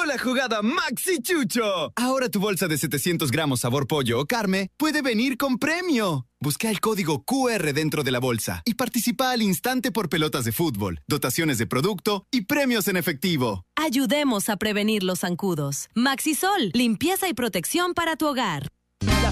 Llegó la jugada Maxi Chucho. Ahora tu bolsa de 700 gramos sabor pollo o carne puede venir con premio. Busca el código QR dentro de la bolsa y participa al instante por pelotas de fútbol, dotaciones de producto y premios en efectivo. Ayudemos a prevenir los zancudos. Maxisol, limpieza y protección para tu hogar. La